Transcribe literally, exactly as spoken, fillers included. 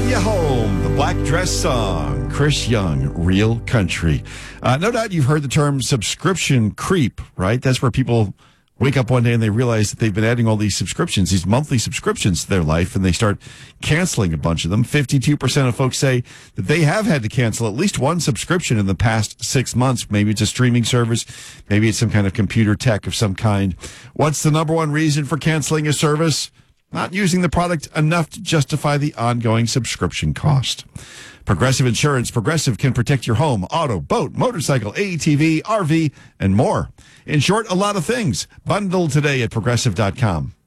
You Home, the Black Dress Song, Chris Young, Real Country. Uh, no doubt you've heard the term subscription creep, right? That's where people wake up one day and they realize that they've been adding all these subscriptions, these monthly subscriptions to their life, and they start canceling a bunch of them. fifty-two percent of folks say that they have had to cancel at least one subscription in the past six months. Maybe it's a streaming service. Maybe it's some kind of computer tech of some kind. What's the number one reason for canceling a service? Not using the product enough to justify the ongoing subscription cost. Progressive Insurance. Progressive can protect your home, auto, boat, motorcycle, A T V, R V, and more. In short, a lot of things. Bundle today at progressive dot com.